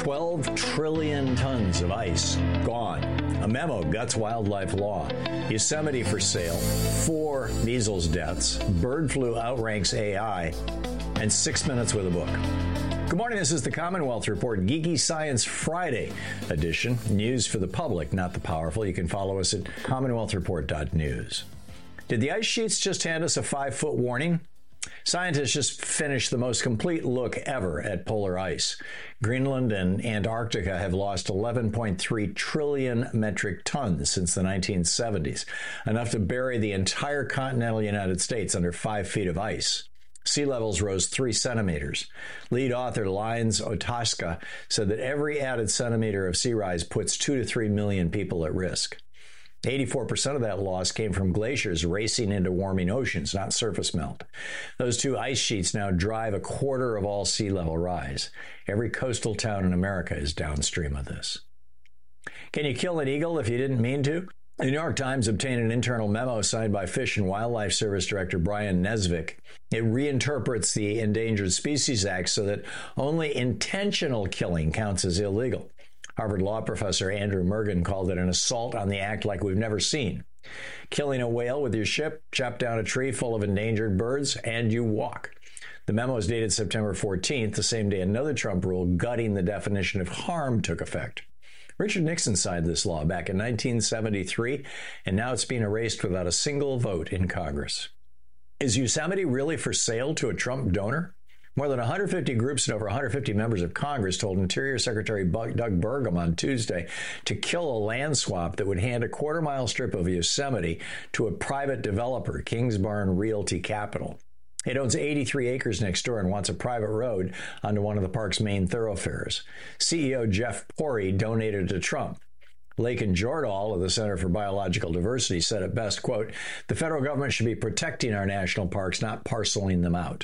12 trillion tons of ice gone. A memo guts wildlife law. Yosemite for sale. 4 measles deaths. Bird flu outranks AI. And 6 minutes with a book. Good morning. This is the Commonwealth Report, Geeky Science Friday edition. News for the public, not the powerful. You can follow us at commonwealthreport.news. Did the ice sheets just hand us a 5-foot warning? Scientists just finished the most complete look ever at polar ice. Greenland and Antarctica have lost 11.3 trillion metric tons since the 1970s, enough to bury the entire continental United States under 5 feet of ice. Sea levels rose 3 centimeters. Lead author Linus Otoczka said that every added centimeter of sea rise puts 2 to 3 million people at risk. 84% of that loss came from glaciers racing into warming oceans, not surface melt. Those 2 ice sheets now drive a quarter of all sea level rise. Every coastal town in America is downstream of this. Can you kill an eagle if you didn't mean to? The New York Times obtained an internal memo signed by Fish and Wildlife Service Director Brian Nesvik. It reinterprets the Endangered Species Act so that only intentional killing counts as illegal. Harvard Law professor Andrew Mergen called it an assault on the act like we've never seen. Killing a whale with your ship, chop down a tree full of endangered birds, and you walk. The memo is dated September 14th, the same day another Trump rule gutting the definition of harm took effect. Richard Nixon signed this law back in 1973, and now it's being erased without a single vote in Congress. Is Yosemite really for sale to a Trump donor? More than 150 groups and over 150 members of Congress told Interior Secretary Doug Burgum on Tuesday to kill a land swap that would hand a quarter-mile strip of Yosemite to a private developer, Kingsbarn Realty Capital. It owns 83 acres next door and wants a private road onto one of the park's main thoroughfares. CEO Jeff Pori donated to Trump. Lakin Jordahl of the Center for Biological Diversity said it best, quote, "The federal government should be protecting our national parks, not parceling them out."